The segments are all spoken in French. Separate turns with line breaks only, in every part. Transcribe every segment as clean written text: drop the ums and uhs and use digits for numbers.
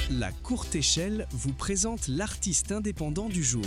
La Courte Échelle vous présente l'artiste indépendant du jour.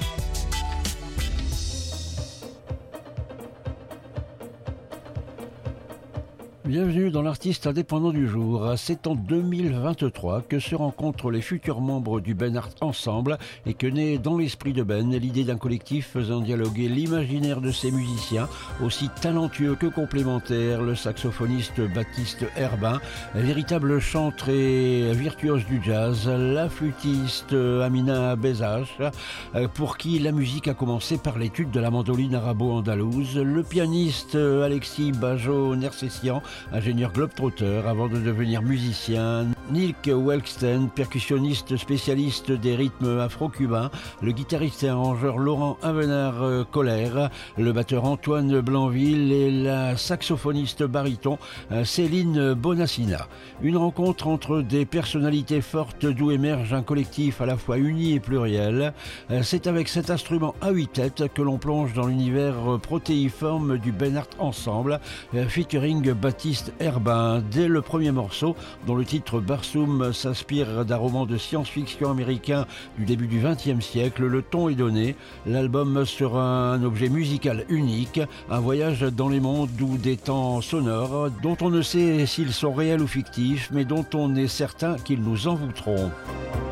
Bienvenue dans l'artiste indépendant du jour. C'est en 2023 que se rencontrent les futurs membres du Ben Art Ensemble et que naît dans l'esprit de Ben l'idée d'un collectif faisant dialoguer l'imaginaire de ses musiciens, aussi talentueux que complémentaires, le saxophoniste Baptiste Herbin, véritable chantre et virtuose du jazz, la flûtiste Amina Bezache, pour qui la musique a commencé par l'étude de la mandoline arabo-andalouse, le pianiste Alexis Bajo-Nersessian, ingénieur globetrotter avant de devenir musicien, Nick Welksten, percussionniste spécialiste des rythmes afro-cubains, le guitariste et arrangeur Laurent Avenard-Colère, le batteur Antoine Blanville et la saxophoniste baryton Céline Bonassina. Une rencontre entre des personnalités fortes d'où émerge un collectif à la fois uni et pluriel. C'est avec cet instrument à 8 têtes que l'on plonge dans l'univers protéiforme du Ben Art Ensemble, featuring Baptiste Herbin. Dès le premier morceau, dont le titre Barsoum s'inspire d'un roman de science-fiction américain du début du XXe siècle, le ton est donné. L'album sera un objet musical unique, un voyage dans les mondes ou des temps sonores dont on ne sait s'ils sont réels ou fictifs, mais dont on est certain qu'ils nous envoûteront.